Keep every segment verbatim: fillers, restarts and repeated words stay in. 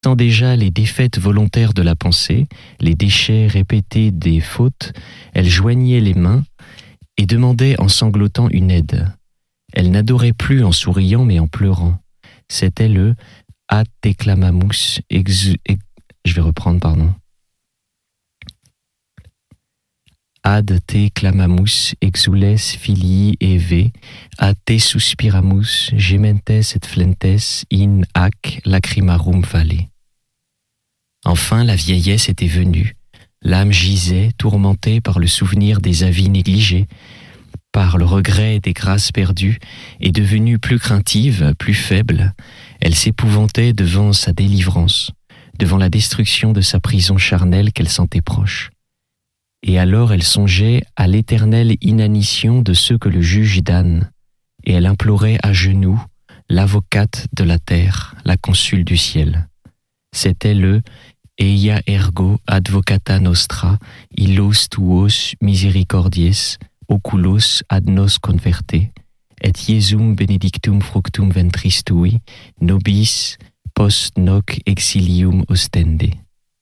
Sans déjà les défaites volontaires de la pensée, les déchets répétés des fautes, elle joignait les mains et demandait en sanglotant une aide. Elle n'adorait plus en souriant mais en pleurant. C'était le « Ad te clamamus exu... ex... » Je vais reprendre, pardon. « Ad te clamamus exules filii eve, ad te suspiramus gementes et flentes in hac lacrimarum valle. » Enfin, la vieillesse était venue. L'âme gisait, tourmentée par le souvenir des avis négligés, par le regret des grâces perdues, et devenue plus craintive, plus faible, elle s'épouvantait devant sa délivrance, devant la destruction de sa prison charnelle qu'elle sentait proche. Et alors elle songeait à l'éternelle inanition de ceux que le juge damne, et elle implorait à genoux l'avocate de la terre, la consul du ciel. C'était le Eia ergo advocata nostra, illos tuos misericordies, oculos ad nos converte, et Iesum benedictum fructum ventris tui, nobis post noc exilium ostende.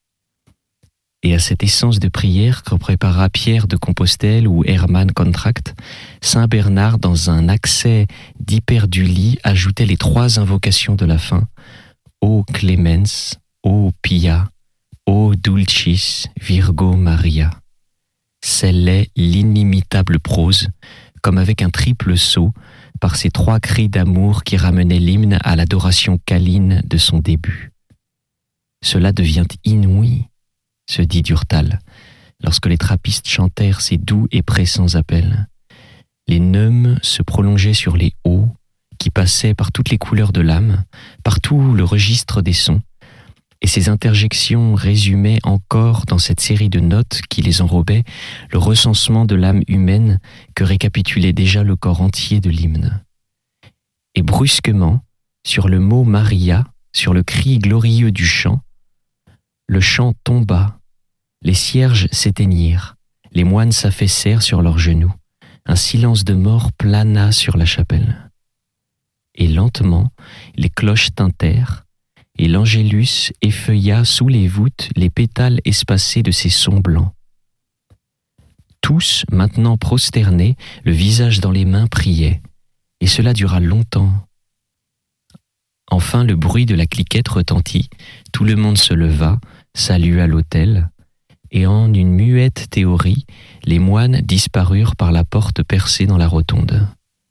Et à cette essence de prière que prépara Pierre de Compostelle ou Hermann Contract, saint Bernard, dans un accès d'hyperdulie, ajoutait les trois invocations de la fin, O clemens, O pia, O dulcis Virgo Maria. Scellait l'inimitable prose, comme avec un triple saut, par ces trois cris d'amour qui ramenaient l'hymne à l'adoration câline de son début. Cela devient inouï, se dit Durtal, lorsque les trappistes chantèrent ces doux et pressants appels. Les neumes se prolongeaient sur les hauts, qui passaient par toutes les couleurs de l'âme, par tout le registre des sons, et ces interjections résumaient encore dans cette série de notes qui les enrobaient le recensement de l'âme humaine que récapitulait déjà le corps entier de l'hymne. Et brusquement, sur le mot Maria, sur le cri glorieux du chant, le chant tomba, les cierges s'éteignirent, les moines s'affaissèrent sur leurs genoux, un silence de mort plana sur la chapelle. Et lentement, les cloches tintèrent, et l'angélus effeuilla sous les voûtes les pétales espacés de ses sons blancs. Tous, maintenant prosternés, le visage dans les mains, priaient, et cela dura longtemps. Enfin, le bruit de la cliquette retentit, tout le monde se leva, salua l'autel, et en une muette théorie, les moines disparurent par la porte percée dans la rotonde.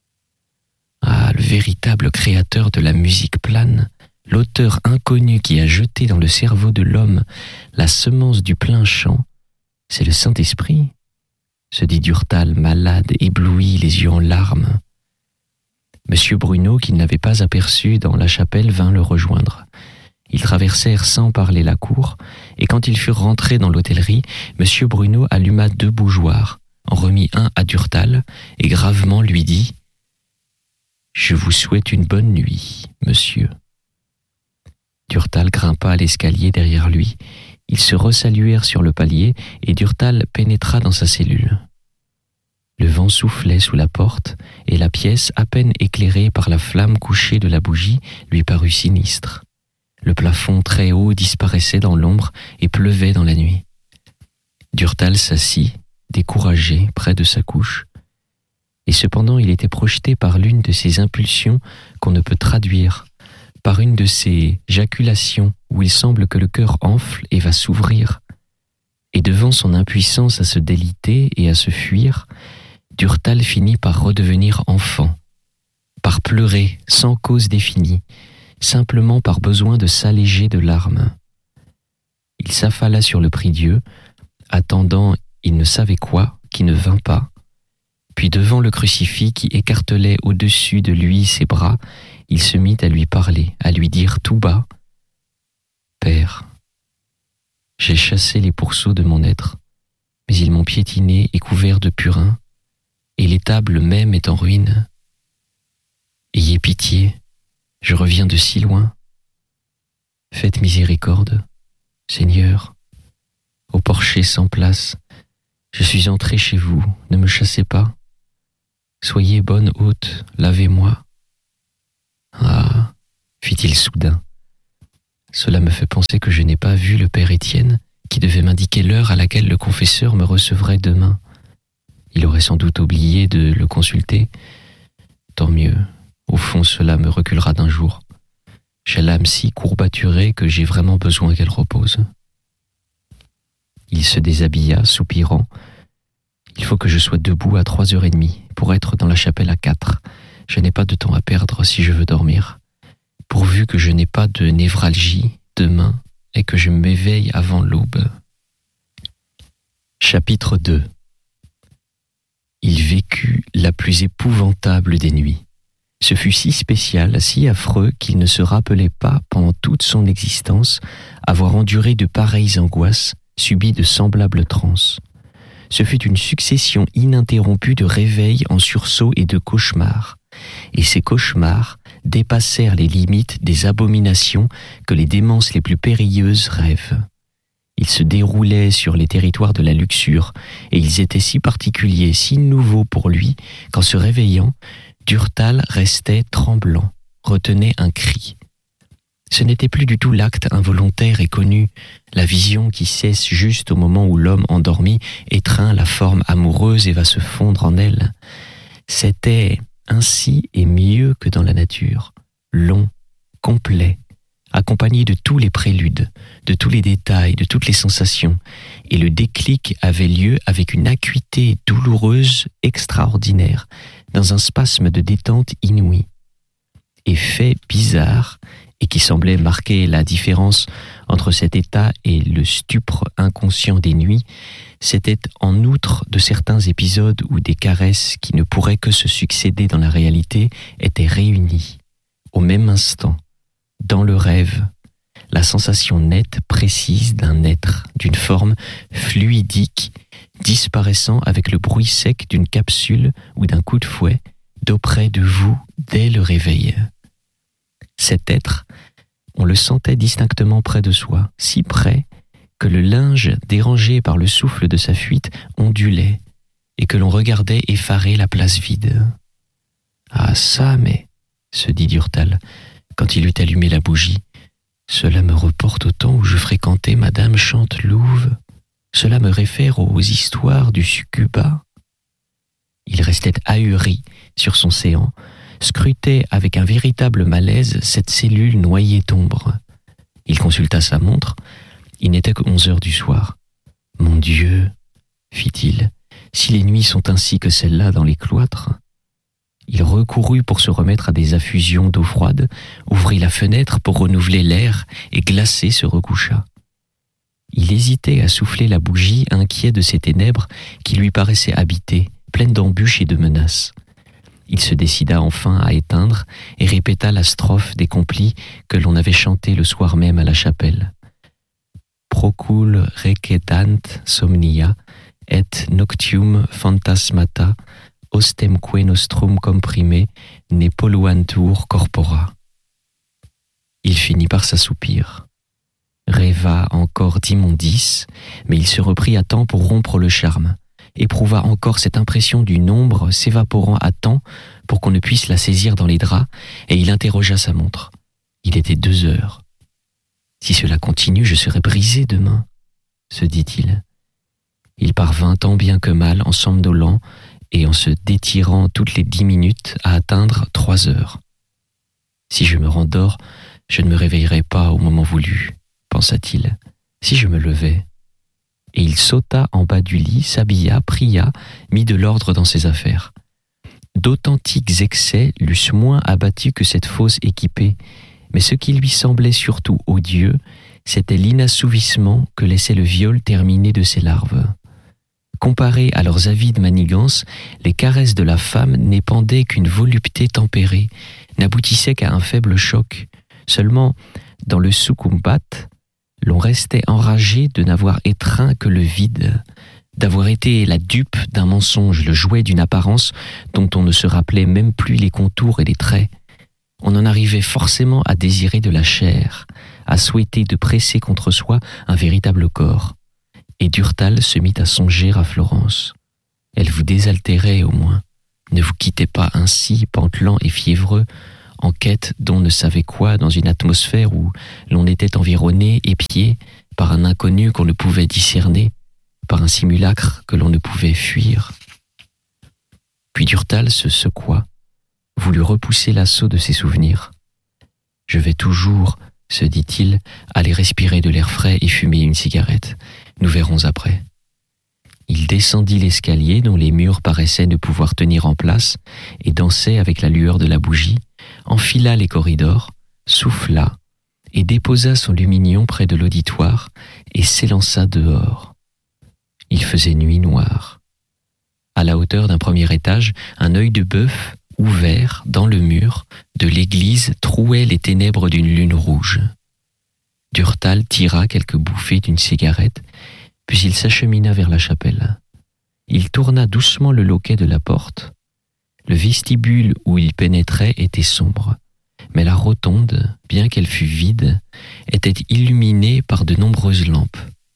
Ah, le véritable créateur de la musique plane, l'auteur inconnu qui a jeté dans le cerveau de l'homme la semence du plein chant, c'est le Saint-Esprit, se dit Durtal, malade, ébloui, les yeux en larmes. Monsieur Bruno, qui ne l'avait pas aperçu dans la chapelle, vint le rejoindre. Ils traversèrent sans parler la cour, et quand ils furent rentrés dans l'hôtellerie, Monsieur Bruno alluma deux bougeoirs, en remit un à Durtal, et gravement lui dit « Je vous souhaite une bonne nuit, monsieur. » Durtal grimpa à l'escalier derrière lui. Ils se resaluèrent sur le palier et Durtal pénétra dans sa cellule. Le vent soufflait sous la porte et la pièce, à peine éclairée par la flamme couchée de la bougie, lui parut sinistre. Le plafond très haut disparaissait dans l'ombre et pleuvait dans la nuit. Durtal s'assit, découragé, près de sa couche. Et cependant il était projeté par l'une de ces impulsions qu'on ne peut traduire, par une de ces jaculations où il semble que le cœur enfle et va s'ouvrir. Et devant son impuissance à se déliter et à se fuir, Durtal finit par redevenir enfant, par pleurer sans cause définie, simplement par besoin de s'alléger de larmes. Il s'affala sur le prie-dieu, attendant il ne savait quoi qui ne vint pas, puis devant le crucifix qui écartelait au-dessus de lui ses bras, il se mit à lui parler, à lui dire tout bas « Père, j'ai chassé les pourceaux de mon être, mais ils m'ont piétiné et couvert de purin, et l'étable même est en ruine. Ayez pitié, je reviens de si loin. Faites miséricorde, Seigneur. Au porcher sans place, je suis entré chez vous, ne me chassez pas. Soyez bonne hôte, lavez-moi. » Ah, fit-il soudain, Cela me fait penser que je n'ai pas vu le père Étienne, qui devait m'indiquer l'heure à laquelle le confesseur me recevrait demain. Il aurait sans doute oublié de le consulter. Tant mieux. Au fond, cela me reculera d'un jour. J'ai l'âme si courbaturée que j'ai vraiment besoin qu'elle repose. Il se déshabilla, soupirant. Il faut que je sois debout à trois heures et demie pour être dans la chapelle à quatre. Je n'ai pas de temps à perdre si je veux dormir. Pourvu que je n'ai pas de névralgie demain et que je m'éveille avant l'aube. Chapitre deux. Il vécut la plus épouvantable des nuits. Ce fut si spécial, si affreux qu'il ne se rappelait pas, pendant toute son existence, avoir enduré de pareilles angoisses, subi de semblables transes. Ce fut une succession ininterrompue de réveils en sursaut et de cauchemars. Et ces cauchemars dépassèrent les limites des abominations que les démences les plus périlleuses rêvent. Ils se déroulaient sur les territoires de la luxure, et ils étaient si particuliers, si nouveaux pour lui, qu'en se réveillant, Durtal restait tremblant, retenait un cri. Ce n'était plus du tout l'acte involontaire et connu, la vision qui cesse juste au moment où l'homme endormi étreint la forme amoureuse et va se fondre en elle. C'était ainsi et mieux que dans la nature, long, complet, accompagné de tous les préludes, de tous les détails, de toutes les sensations, et le déclic avait lieu avec une acuité douloureuse extraordinaire, dans un spasme de détente inouï. Et fait bizarre, et qui semblait marquer la différence entre cet état et le stupre inconscient des nuits, c'était en outre de certains épisodes où des caresses qui ne pourraient que se succéder dans la réalité étaient réunies, au même instant, dans le rêve, la sensation nette, précise d'un être, d'une forme fluidique, disparaissant avec le bruit sec d'une capsule ou d'un coup de fouet, d'auprès de vous dès le réveil. Cet être, on le sentait distinctement près de soi, si près que le linge dérangé par le souffle de sa fuite ondulait et que l'on regardait effaré la place vide. « Ah ça, mais, se dit Durtal, quand il eut allumé la bougie, cela me reporte au temps où je fréquentais Madame Chantelouve. Cela me réfère aux histoires du succubat. » Il restait ahuri sur son séant, scrutait avec un véritable malaise cette cellule noyée d'ombre. Il consulta sa montre. Il n'était que onze heures du soir. « Mon Dieu, fit-il, si les nuits sont ainsi que celle-là dans les cloîtres. » Il recourut pour se remettre à des affusions d'eau froide, ouvrit la fenêtre pour renouveler l'air et glacé se recoucha. Il hésitait à souffler la bougie, inquiet de ces ténèbres qui lui paraissaient habitées, pleines d'embûches et de menaces. Il se décida enfin à éteindre et répéta la strophe des complis que l'on avait chantée le soir même à la chapelle. Procul recedant somnia et noctium phantasmata ostemque nostrum comprime ne polluantur corpora. Il finit par s'assoupir. Rêva encore d'immondices, mais il se reprit à temps pour rompre le charme. Éprouva encore cette impression d'une ombre s'évaporant à temps pour qu'on ne puisse la saisir dans les draps, et il interrogea sa montre. Il était deux heures. Si cela continue, je serai brisé demain, se dit-il. Il parvint tant bien que mal, en somnolant et en se détirant toutes les dix minutes, à atteindre trois heures. Si je me rendors, je ne me réveillerai pas au moment voulu, pensa-t-il. Si je me levais. Et il sauta en bas du lit, s'habilla, pria, mit de l'ordre dans ses affaires. D'authentiques excès l'eussent moins abattu que cette fausse équipée, mais ce qui lui semblait surtout odieux, c'était l'inassouvissement que laissait le viol terminé de ses larves. Comparées à leurs avides manigances, les caresses de la femme n'épandaient qu'une volupté tempérée, n'aboutissaient qu'à un faible choc. Seulement, dans le succumbat, l'on restait enragé de n'avoir étreint que le vide, d'avoir été la dupe d'un mensonge, le jouet d'une apparence dont on ne se rappelait même plus les contours et les traits. On en arrivait forcément à désirer de la chair, à souhaiter de presser contre soi un véritable corps. Et Durtal se mit à songer à Florence. Elle vous désaltérait au moins. Ne vous quittez pas ainsi, pantelant et fiévreux, en quête d'on ne savait quoi dans une atmosphère où l'on était environné, épié par un inconnu qu'on ne pouvait discerner, par un simulacre que l'on ne pouvait fuir. Puis Durtal se secoua, voulut repousser l'assaut de ses souvenirs. « Je vais toujours, se dit-il, aller respirer de l'air frais et fumer une cigarette. Nous verrons après. » Il descendit l'escalier dont les murs paraissaient ne pouvoir tenir en place et dansait avec la lueur de la bougie, enfila les corridors, souffla et déposa son lumignon près de l'auditoire et s'élança dehors. Il faisait nuit noire. À la hauteur d'un premier étage, un œil de bœuf ouvert dans le mur de l'église trouait les ténèbres d'une lune rouge. Durtal tira quelques bouffées d'une cigarette, puis il s'achemina vers la chapelle. Il tourna doucement le loquet de la porte. Le vestibule où il pénétrait était sombre, mais la rotonde, bien qu'elle fût vide, était illuminée par de nombreuses lampes.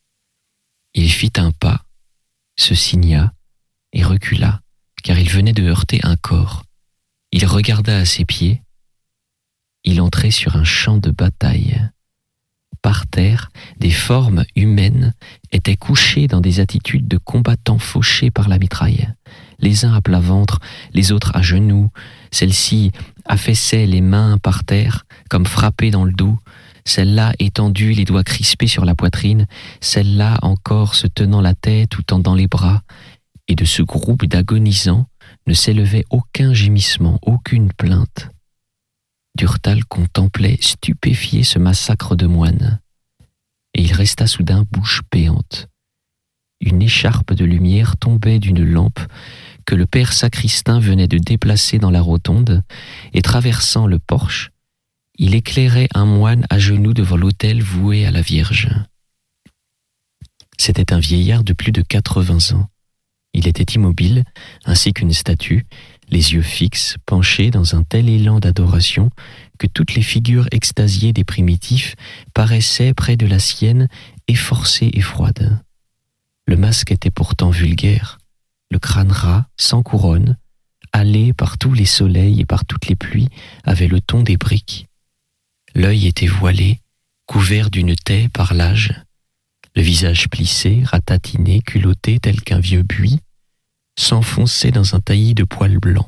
Il fit un pas, se signa et recula, car il venait de heurter un corps. Il regarda à ses pieds. Il entrait sur un champ de bataille. Par terre, des formes humaines étaient couchées dans des attitudes de combattants fauchés par la mitraille. Les uns à plat ventre, les autres à genoux. Celles-ci affaissaient les mains par terre, comme frappées dans le dos. Celle-là étendue, les doigts crispés sur la poitrine. Celle-là encore se tenant la tête ou tendant les bras. Et de ce groupe d'agonisants ne s'élevait aucun gémissement, aucune plainte. Durtal contemplait stupéfié ce massacre de moines. Et il resta soudain bouche béante. Une écharpe de lumière tombait d'une lampe que le père sacristain venait de déplacer dans la rotonde, et traversant le porche, il éclairait un moine à genoux devant l'autel voué à la Vierge. C'était un vieillard de plus de quatre-vingts ans. Il était immobile, ainsi qu'une statue, les yeux fixes, penchés dans un tel élan d'adoration que toutes les figures extasiées des primitifs paraissaient près de la sienne efforcées et froides. Le masque était pourtant vulgaire, le crâne ras, sans couronne, hâlé par tous les soleils et par toutes les pluies, avait le ton des briques. L'œil était voilé, couvert d'une taie par l'âge, le visage plissé, ratatiné, culotté tel qu'un vieux buis, s'enfonçait dans un taillis de poils blancs.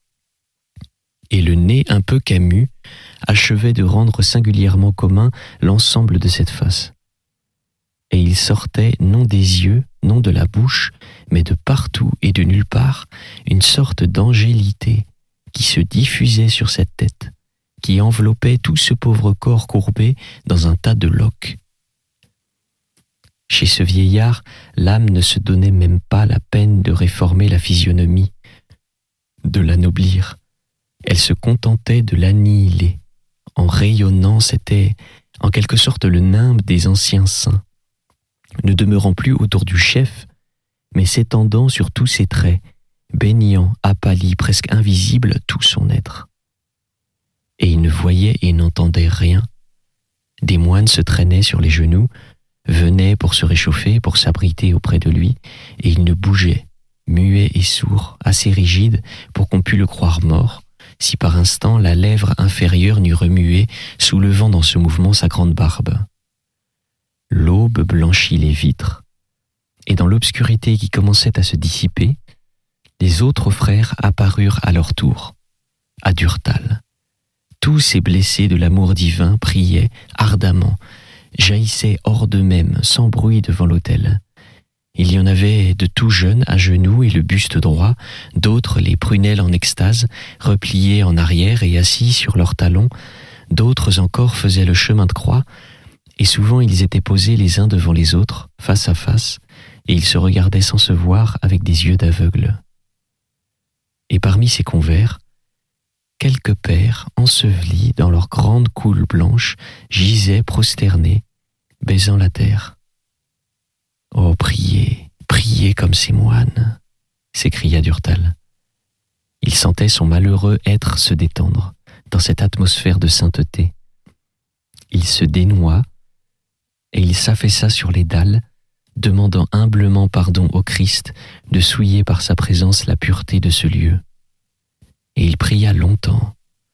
Et le nez un peu camus achevait de rendre singulièrement commun l'ensemble de cette face. Et il sortait non des yeux, non de la bouche, mais de partout et de nulle part, une sorte d'angélité qui se diffusait sur cette tête, qui enveloppait tout ce pauvre corps courbé dans un tas de loques. Chez ce vieillard, l'âme ne se donnait même pas la peine de réformer la physionomie, de l'anoblir. Elle se contentait de l'annihiler. En rayonnant, c'était en quelque sorte le nimbe des anciens saints, ne demeurant plus autour du chef, mais s'étendant sur tous ses traits, baignant, apâli, presque invisible, tout son être. Et il ne voyait et n'entendait rien. Des moines se traînaient sur les genoux, venaient pour se réchauffer, pour s'abriter auprès de lui, et il ne bougeait, muet et sourd, assez rigide pour qu'on pût le croire mort, si par instant la lèvre inférieure n'eût remué, soulevant dans ce mouvement sa grande barbe. L'aube blanchit les vitres, et dans l'obscurité qui commençait à se dissiper, les autres frères apparurent à leur tour, à Durtal. Tous ces blessés de l'amour divin priaient ardemment, jaillissaient hors d'eux-mêmes, sans bruit devant l'autel. Il y en avait de tout jeunes à genoux et le buste droit, d'autres les prunelles en extase, repliés en arrière et assis sur leurs talons, d'autres encore faisaient le chemin de croix, et souvent ils étaient posés les uns devant les autres, face à face, et ils se regardaient sans se voir avec des yeux d'aveugle. Et parmi ces convers, quelques pères, ensevelis dans leurs grandes coules blanches, gisaient prosternés, baisant la terre. « Oh, priez, priez comme ces moines !» s'écria Durtal. Il sentait son malheureux être se détendre dans cette atmosphère de sainteté. Il se dénoua et il s'affaissa sur les dalles, demandant humblement pardon au Christ de souiller par sa présence la pureté de ce lieu. Et il pria longtemps,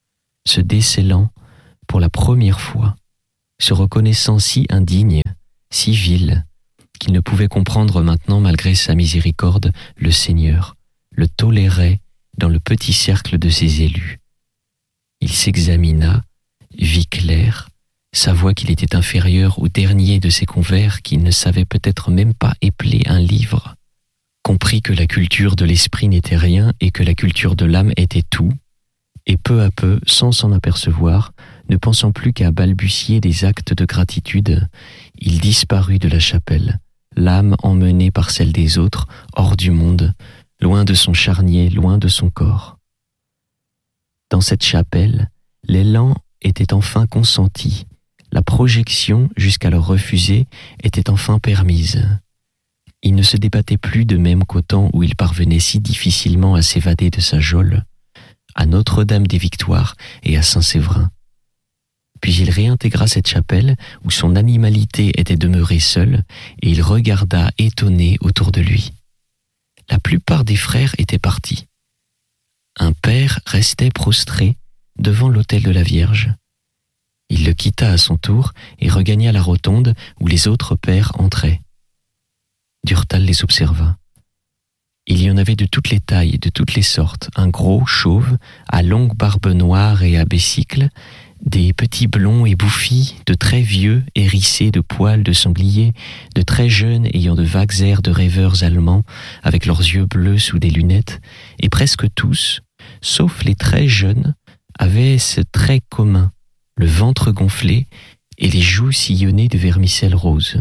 se décelant pour la première fois, se reconnaissant si indigne, si vil, qu'il ne pouvait comprendre maintenant, malgré sa miséricorde, le Seigneur le tolérait dans le petit cercle de ses élus. Il s'examina, vit clair, s'avoua qu'il était inférieur au dernier de ses convers qui ne savait peut-être même pas épeler un livre, comprit que la culture de l'esprit n'était rien et que la culture de l'âme était tout, et peu à peu, sans s'en apercevoir, ne pensant plus qu'à balbutier des actes de gratitude, il disparut de la chapelle, l'âme emmenée par celle des autres, hors du monde, loin de son charnier, loin de son corps. Dans cette chapelle, l'élan était enfin consenti, la projection, jusqu'alors refusée, était enfin permise. Il ne se débattait plus de même qu'au temps où il parvenait si difficilement à s'évader de sa geôle, à Notre-Dame-des-Victoires et à Saint-Séverin. Puis il réintégra cette chapelle où son animalité était demeurée seule, et il regarda étonné autour de lui. La plupart des frères étaient partis. Un père restait prostré devant l'autel de la Vierge. Il le quitta à son tour et regagna la rotonde où les autres pères entraient. Durtal les observa. Il y en avait de toutes les tailles, de toutes les sortes, un gros chauve, à longue barbe noire et à besicles, des petits blonds et bouffis, de très vieux, hérissés de poils de sanglier, de très jeunes ayant de vagues airs de rêveurs allemands, avec leurs yeux bleus sous des lunettes, et presque tous, sauf les très jeunes, avaient ce trait commun, le ventre gonflé et les joues sillonnées de vermicelle rose.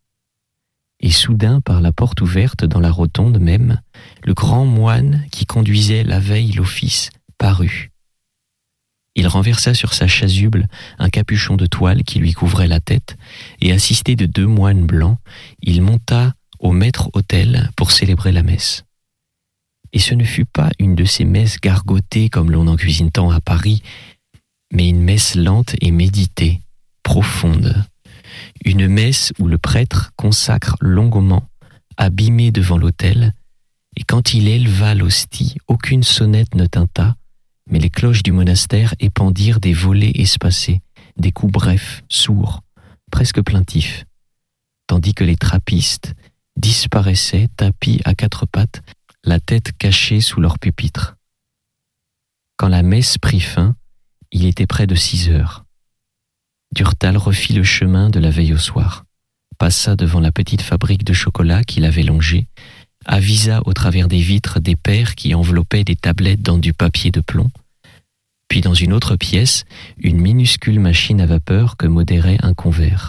Et soudain, par la porte ouverte dans la rotonde même, le grand moine qui conduisait la veille l'office parut. Il renversa sur sa chasuble un capuchon de toile qui lui couvrait la tête, et assisté de deux moines blancs, il monta au maître-autel pour célébrer la messe. Et ce ne fut pas une de ces messes gargotées comme l'on en cuisine tant à Paris, mais une messe lente et méditée, profonde. Une messe où le prêtre consacre longuement, abîmé devant l'autel, et quand il éleva l'hostie, aucune sonnette ne tinta, mais les cloches du monastère épandirent des volets espacés, des coups brefs, sourds, presque plaintifs, tandis que les trappistes disparaissaient tapis à quatre pattes, la tête cachée sous leur pupitre. Quand la messe prit fin, il était près de six heures. Durtal refit le chemin de la veille au soir, passa devant la petite fabrique de chocolat qu'il avait longée, avisa au travers des vitres des pères qui enveloppaient des tablettes dans du papier de plomb, puis dans une autre pièce, une minuscule machine à vapeur que modérait un convers.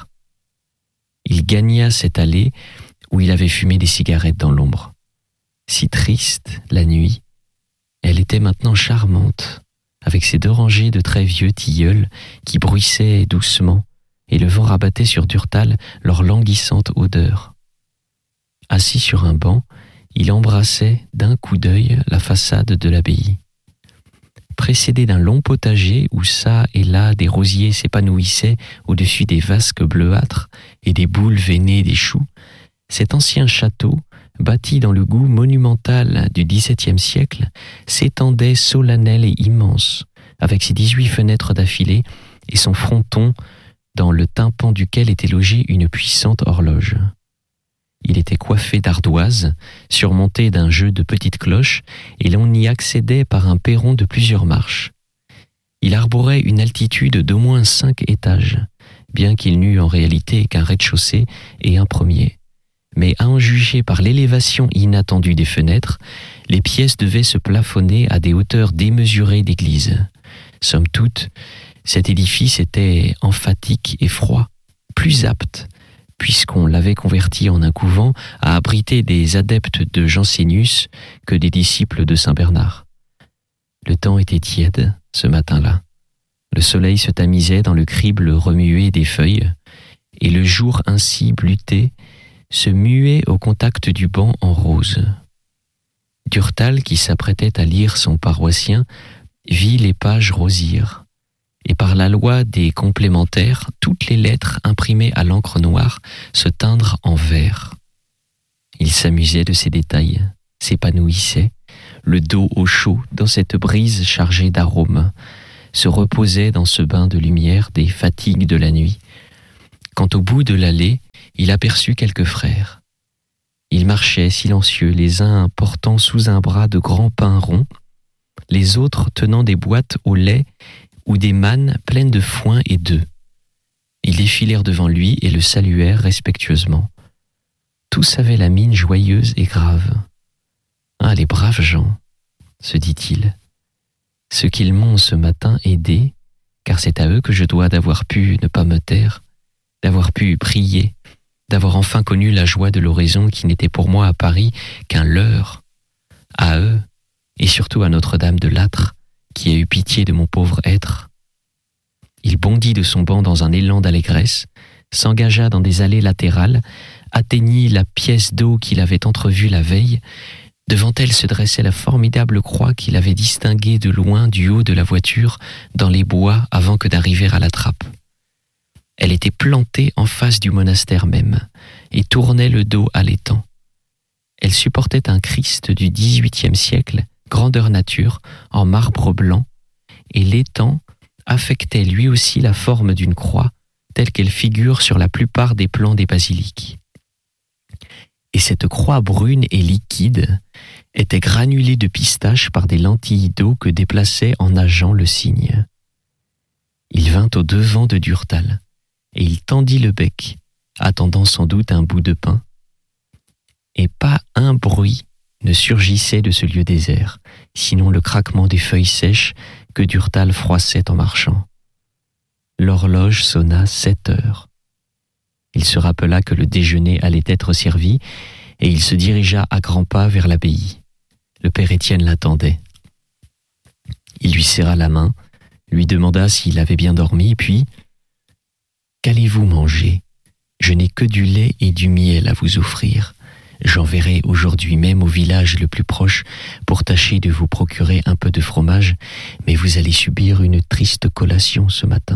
Il gagna cette allée où il avait fumé des cigarettes dans l'ombre. Si triste, la nuit, elle était maintenant charmante, avec ses deux rangées de très vieux tilleuls qui bruissaient doucement, et le vent rabattait sur Durtal leur languissante odeur. Assis sur un banc, il embrassait d'un coup d'œil la façade de l'abbaye. Précédé d'un long potager où çà et là des rosiers s'épanouissaient au-dessus des vasques bleuâtres et des boules veinées des choux, cet ancien château, bâti dans le goût monumental du dix-septième siècle, s'étendait solennel et immense, avec ses dix-huit fenêtres d'affilée et son fronton dans le tympan duquel était logée une puissante horloge. Il était coiffé d'ardoises, surmonté d'un jeu de petites cloches, et l'on y accédait par un perron de plusieurs marches. Il arborait une altitude d'au moins cinq étages, bien qu'il n'eût en réalité qu'un rez-de-chaussée et un premier. Mais à en juger par l'élévation inattendue des fenêtres, les pièces devaient se plafonner à des hauteurs démesurées d'église. Somme toute, cet édifice était emphatique et froid, plus apte, puisqu'on l'avait converti en un couvent, à abriter des adeptes de Jansénius que des disciples de Saint Bernard. Le temps était tiède, ce matin-là. Le soleil se tamisait dans le crible remué des feuilles, et le jour ainsi bleuté se muait au contact du banc en rose. Durtal, qui s'apprêtait à lire son paroissien, vit les pages rosir, et par la loi des complémentaires, toutes les lettres imprimées à l'encre noire se teindre en vert. Il s'amusait de ces détails, s'épanouissait, le dos au chaud dans cette brise chargée d'arômes, se reposait dans ce bain de lumière des fatigues de la nuit, quand au bout de l'allée, il aperçut quelques frères. Ils marchaient silencieux, les uns portant sous un bras de grands pains ronds, les autres tenant des boîtes au lait ou des mannes pleines de foin et d'œufs. Ils défilèrent devant lui et le saluèrent respectueusement. Tous avaient la mine joyeuse et grave. « Ah, les braves gens !» se dit-il. « Ceux qu'ils m'ont ce matin aidé, car c'est à eux que je dois d'avoir pu ne pas me taire, d'avoir pu prier, d'avoir enfin connu la joie de l'oraison qui n'était pour moi à Paris qu'un leurre. À eux, et surtout à Notre-Dame de Lattre, qui a eu pitié de mon pauvre être. » Il bondit de son banc dans un élan d'allégresse, s'engagea dans des allées latérales, atteignit la pièce d'eau qu'il avait entrevue la veille. Devant elle se dressait la formidable croix qu'il avait distinguée de loin du haut de la voiture dans les bois avant que d'arriver à la trappe. Elle était plantée en face du monastère même et tournait le dos à l'étang. Elle supportait un Christ du dix-huitième siècle, grandeur nature, en marbre blanc, et l'étang affectait lui aussi la forme d'une croix, telle qu'elle figure sur la plupart des plans des basiliques. Et cette croix brune et liquide était granulée de pistache par des lentilles d'eau que déplaçait en nageant le cygne. Il vint au devant de Durtal, et il tendit le bec, attendant sans doute un bout de pain. Et pas un bruit ne surgissait de ce lieu désert, sinon le craquement des feuilles sèches que Durtal froissait en marchant. L'horloge sonna sept heures. Il se rappela que le déjeuner allait être servi, et il se dirigea à grands pas vers l'abbaye. Le père Étienne l'attendait. Il lui serra la main, lui demanda s'il avait bien dormi, puis « Qu'allez-vous manger ? Je n'ai que du lait et du miel à vous offrir. J'enverrai aujourd'hui même au village le plus proche pour tâcher de vous procurer un peu de fromage, mais vous allez subir une triste collation ce matin. »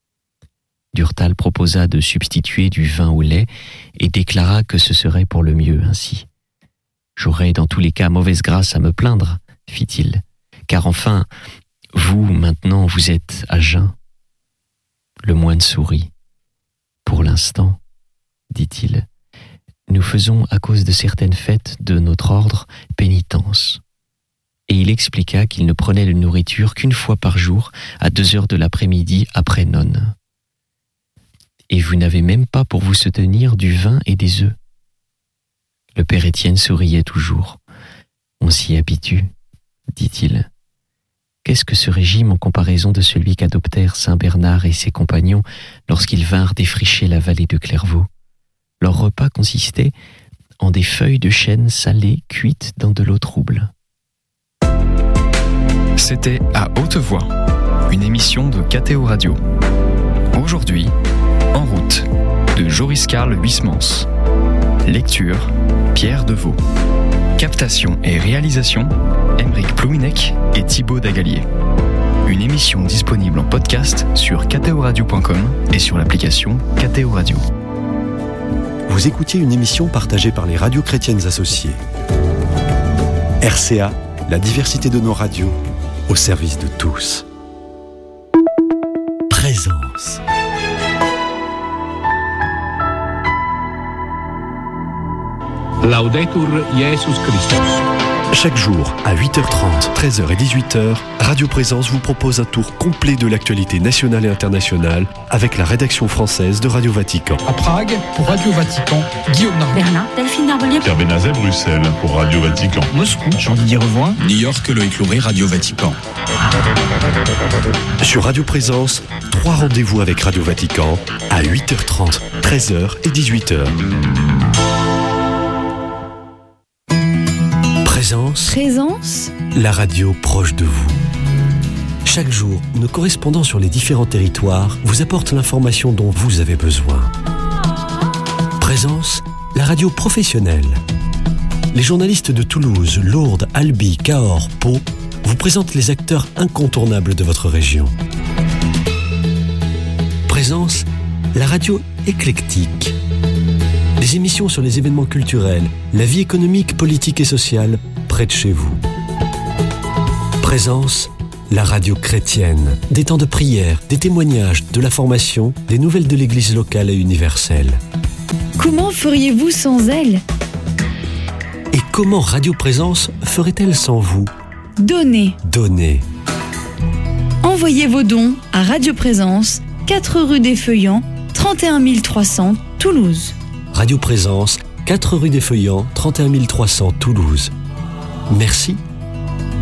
Durtal proposa de substituer du vin au lait et déclara que ce serait pour le mieux ainsi. « J'aurais dans tous les cas mauvaise grâce à me plaindre, fit-il, car enfin, vous, maintenant, vous êtes à jeun. » Le moine sourit. « Pour l'instant, dit-il, nous faisons à cause de certaines fêtes de notre ordre pénitence. » Et il expliqua qu'il ne prenait de nourriture qu'une fois par jour à deux heures de l'après-midi après nonne. « Et vous n'avez même pas pour vous soutenir du vin et des œufs. » Le père Étienne souriait toujours. « On s'y habitue, dit-il. Qu'est-ce que ce régime en comparaison de celui qu'adoptèrent saint Bernard et ses compagnons lorsqu'ils vinrent défricher la vallée de Clairvaux? Leur repas consistait en des feuilles de chêne salées cuites dans de l'eau trouble. » C'était À Haute Voix, une émission de K T O Radio. Aujourd'hui, En route, de Joris Karl Huysmans. Lecture, Pierre Deveau. Captation et réalisation, Aymeric Plouinec et Thibaut Dagalier. Une émission disponible en podcast sur k t o radio point com et sur l'application K T O Radio. Vous écoutiez une émission partagée par les radios chrétiennes associées. R C A, la diversité de nos radios, au service de tous. Présence. Laudetur Jesus Christus. Chaque jour, à huit heures trente, treize heures et dix-huit heures, Radio Présence vous propose un tour complet de l'actualité nationale et internationale avec la rédaction française de Radio Vatican. À Prague, pour Radio Vatican, Guillaume Narbonne. Berlin, Delphine Narbonnier. Pierre Benazet, Bruxelles, pour Radio Vatican. Moscou, Jean-Didier Revoin. New York, Loïc Lauré, Radio Vatican. Sur Radio Présence, trois rendez-vous avec Radio Vatican à huit heures trente, treize heures et dix-huit heures. Présence. Présence. La radio proche de vous. Chaque jour, nos correspondants sur les différents territoires vous apportent l'information dont vous avez besoin. Présence, la radio professionnelle. Les journalistes de Toulouse, Lourdes, Albi, Cahors, Pau vous présentent les acteurs incontournables de votre région. Présence, la radio éclectique. Des émissions sur les événements culturels, la vie économique, politique et sociale près de chez vous. Présence, la radio chrétienne. Des temps de prière, des témoignages, de la formation, des nouvelles de l'Église locale et universelle. Comment feriez-vous sans elle ? Et comment Radio Présence ferait-elle sans vous ? Donnez. Donnez. Envoyez vos dons à Radio Présence, quatre rue des Feuillants, trente et un mille trois cents, Toulouse. Radio Présence, quatre rue des Feuillants, trente et un mille trois cents, Toulouse. Merci